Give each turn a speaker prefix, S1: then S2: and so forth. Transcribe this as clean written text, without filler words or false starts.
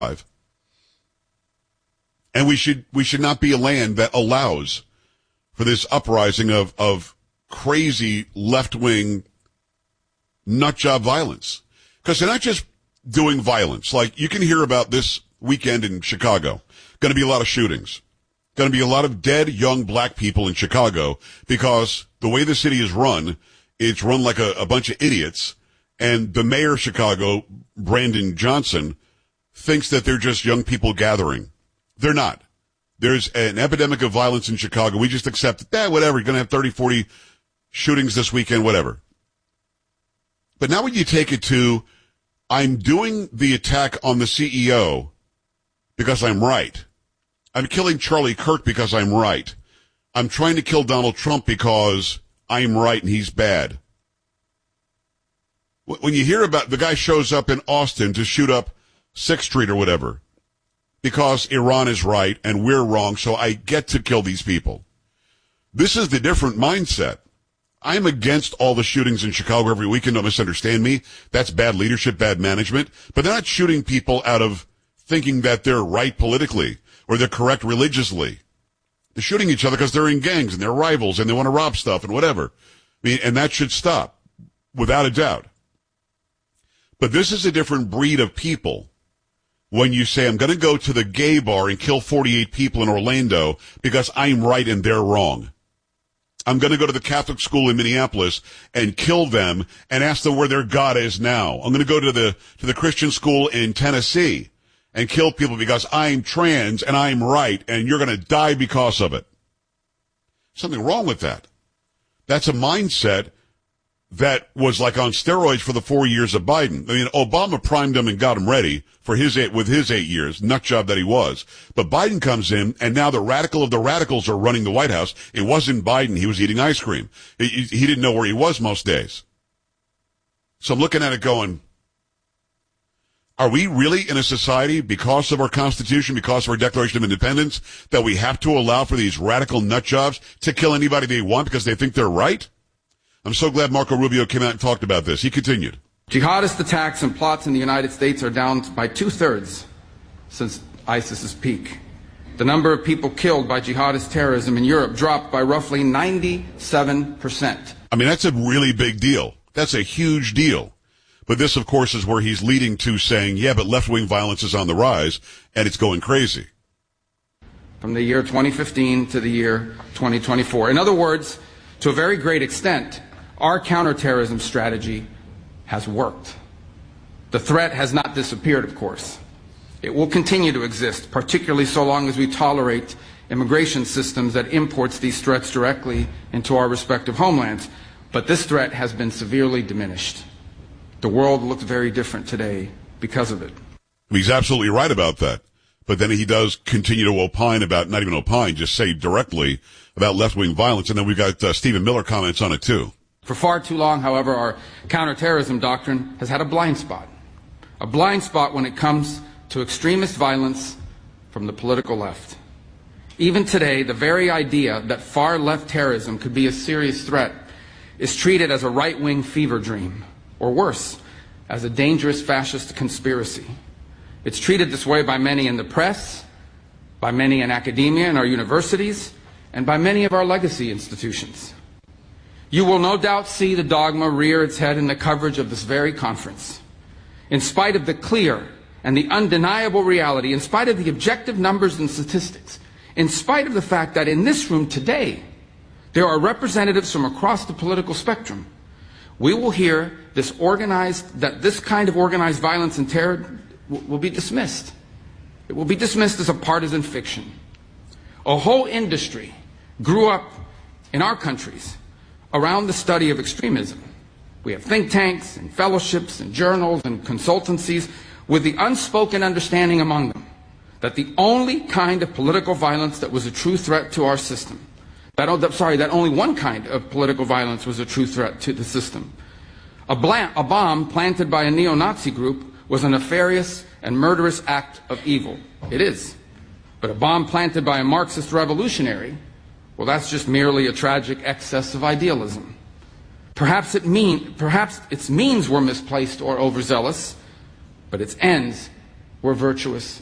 S1: And we should not be a land that allows for this uprising of crazy left-wing nutjob violence. Because they're not just doing violence. Like, you can hear about this weekend in Chicago. Going to be a lot of shootings. Going to be a lot of dead young black people in Chicago because the way the city is run, it's run like a bunch of idiots. And the mayor of Chicago, Brandon Johnson, thinks that they're just young people gathering. They're not. There's an epidemic of violence in Chicago. We just accept that, whatever. You're going to have 30, 40 shootings this weekend, whatever. But now when you take it to, I'm doing the attack on the CEO because I'm right. I'm killing Charlie Kirk because I'm right. I'm trying to kill Donald Trump because I'm right and he's bad. When you hear about the guy shows up in Austin to shoot up 6th Street or whatever because Iran is right and we're wrong, so I get to kill these people. This is the different mindset. I'm against all the shootings in Chicago every weekend. Don't misunderstand me. That's bad leadership, bad management. But they're not shooting people out of thinking that they're right politically or they're correct religiously. They're shooting each other because they're in gangs and they're rivals and they want to rob stuff and whatever. I mean, and that should stop, without a doubt. But this is a different breed of people. When you say, I'm going to go to the gay bar and kill 48 people in Orlando because I'm right and they're wrong. I'm going to go to the Catholic school in Minneapolis and kill them and ask them where their God is now. I'm going to go to the Christian school in Tennessee and kill people because I'm trans and I'm right and you're going to die because of it. Something wrong with that. That's a mindset that was like on steroids for the 4 years of Biden. I mean, Obama primed him and got him ready for his 8 years, nut job that he was. But Biden comes in, and now the radical of the radicals are running the White House. It wasn't Biden. He was eating ice cream. He didn't know where he was most days. So I'm looking at it going, are we really in a society, because of our Constitution, because of our Declaration of Independence, that we have to allow for these radical nut jobs to kill anybody they want because they think they're right? I'm so glad Marco Rubio came out and talked about this. He continued.
S2: Jihadist attacks and plots in the United States are down by 2/3 since ISIS's peak. The number of people killed by jihadist terrorism in Europe dropped by roughly 97%.
S1: I mean, that's a really big deal. That's a huge deal. But this, of course, is where he's leading to saying, yeah, but left-wing violence is on the rise, and it's going crazy.
S2: From the year 2015 to the year 2024. In other words, to a very great extent, our counterterrorism strategy has worked. The threat has not disappeared, of course. It will continue to exist, particularly so long as we tolerate immigration systems that imports these threats directly into our respective homelands. But this threat has been severely diminished. The world looks very different today because of it.
S1: He's absolutely right about that. But then he does continue to opine about, not even opine, just say directly about left-wing violence. And then we've got Stephen Miller comments on it, too.
S2: For far too long, however, our counterterrorism doctrine has had a blind spot. A blind spot when it comes to extremist violence from the political left. Even today, the very idea that far-left terrorism could be a serious threat is treated as a right-wing fever dream, or worse, as a dangerous fascist conspiracy. It's treated this way by many in the press, by many in academia and our universities, and by many of our legacy institutions. You will no doubt see the dogma rear its head in the coverage of this very conference. In spite of the clear and the undeniable reality, in spite of the objective numbers and statistics, in spite of the fact that in this room today, there are representatives from across the political spectrum, we will hear this kind of organized violence and terror will be dismissed. It will be dismissed as a partisan fiction. A whole industry grew up in our countries around the study of extremism. We have think tanks and fellowships and journals and consultancies with the unspoken understanding among them that the only kind of political violence that was a true threat to our system, that only one kind of political violence was a true threat to the system. A bomb planted by a neo-Nazi group was a nefarious and murderous act of evil. It is. But a bomb planted by a Marxist revolutionary, well, that's just merely a tragic excess of idealism. Perhaps its means were misplaced or overzealous, but its ends We're virtuous.